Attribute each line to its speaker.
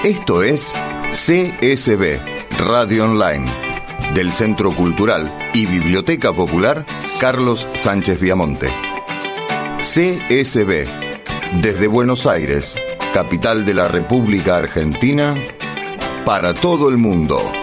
Speaker 1: Esto es CSB, Radio Online, del Centro Cultural y Biblioteca Popular Carlos Sánchez Viamonte. CSB, desde Buenos Aires, capital de la República Argentina, para todo el mundo.